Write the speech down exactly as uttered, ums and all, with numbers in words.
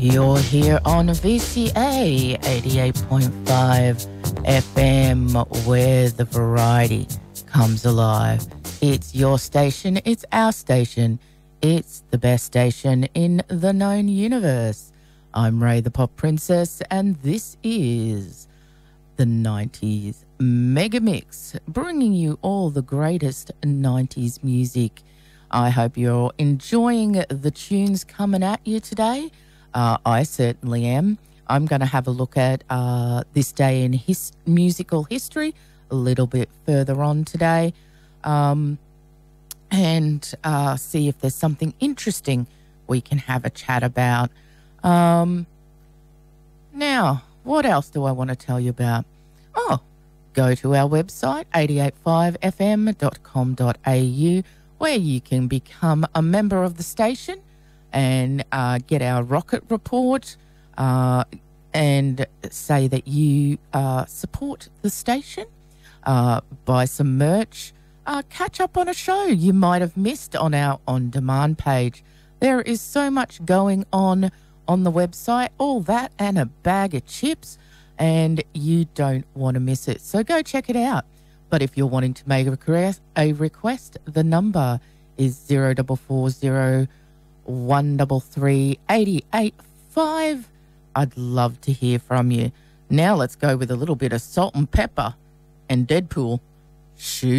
You're here on V C A eighty-eight point five F M, where the variety comes alive. It's your station, it's our station, it's the best station in the known universe. I'm Ray the Pop Princess, and this is the nineties Mega Mix, bringing you all the greatest nineties music. I hope you're enjoying the tunes coming at you today. Uh, I certainly am. I'm going to have a look at uh, this day in his musical history a little bit further on today, um, and uh, see if there's something interesting we can have a chat about. Um, now, what else do I want to tell you about? Oh, go to our website, eight eight five f m dot com dot a u, where you can become a member of the station and uh, get our rocket report uh, and say that you uh, support the station, uh, buy some merch, uh, catch up on a show you might have missed on our on-demand page. There is so much going on on the website, all that and a bag of chips, and you don't want to miss it. So go check it out. But if you're wanting to make a request, a request the number is zero four four zero one three three eight eight five. I'd love to hear from you. Now let's go with a little bit of Salt and Pepper and Deadpool. Shoot.